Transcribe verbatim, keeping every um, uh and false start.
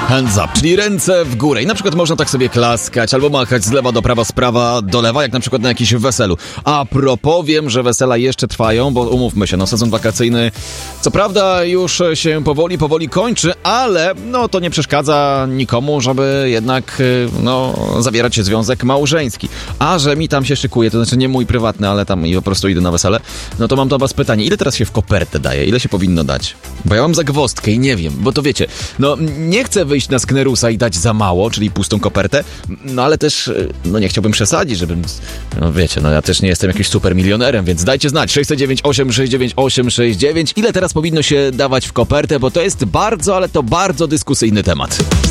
Hands up, czyli ręce w górę. I na przykład można tak sobie klaskać albo machać z lewa do prawa, z prawa do lewa, jak na przykład na jakimś weselu. A propos, wiem, że wesela jeszcze trwają, bo umówmy się, no sezon wakacyjny co prawda już się powoli, powoli kończy, ale no to nie przeszkadza nikomu, żeby jednak no zawierać się związek małżeński. A że mi tam się szykuje, to znaczy nie mój prywatny, ale tam i po prostu idę na wesele, no to mam do was pytanie, ile teraz się w kopertę daje? Ile się powinno dać? Bo ja mam zagwozdkę i nie wiem, bo to wiecie, no nie chcę wyjść na Sknerusa i dać za mało, czyli pustą kopertę, no ale też, no nie chciałbym przesadzić, żebym, no wiecie, no ja też nie jestem jakimś super milionerem, więc dajcie znać, sześć dziewięć osiem sześć dziewięć osiem sześć dziewięć, ile teraz powinno się dawać w kopertę, bo to jest bardzo, ale to bardzo dyskusyjny temat.